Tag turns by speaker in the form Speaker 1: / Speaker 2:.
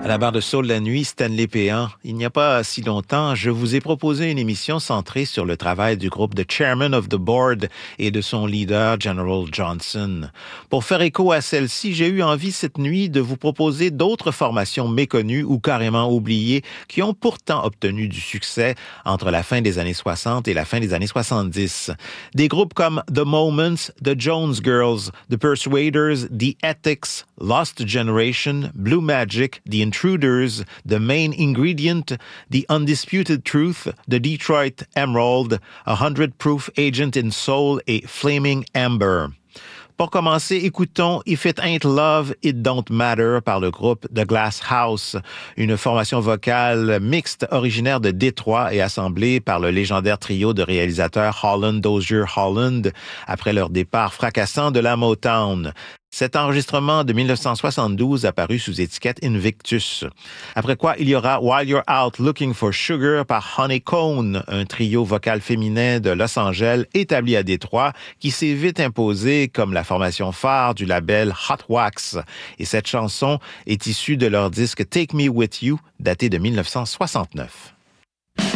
Speaker 1: À la barre de soul la nuit, Stanley Péan. Il n'y a pas si longtemps, je vous ai proposé une émission centrée sur le travail du groupe The Chairman of the Board et de son leader, General Johnson. Pour faire écho à celle-ci, j'ai eu envie cette nuit de vous proposer d'autres formations méconnues ou carrément oubliées qui ont pourtant obtenu du succès entre la fin des années 60 et la fin des années 70. Des groupes comme The Moments, The Jones Girls, The Persuaders, The Ethics, Lost Generation, Blue Magic, The Intruders, The Main Ingredient, The Undisputed Truth, The Detroit Emerald, 100 Proof Agent in Soul et Flaming Amber. Pour commencer, écoutons If It Ain't Love, It Don't Matter par le groupe The Glass House, une formation vocale mixte originaire de Détroit et assemblée par le légendaire trio de réalisateurs Holland, Dozier, Holland après leur départ fracassant de la Motown. Cet enregistrement de 1972 apparu sous étiquette Invictus. Après quoi, il y aura While You're Out Looking for Sugar par Honey Cone, un trio vocal féminin de Los Angeles établi à Détroit qui s'est vite imposé comme la formation phare du label Hot Wax. Et cette chanson est issue de leur disque Take Me With You, daté de 1969.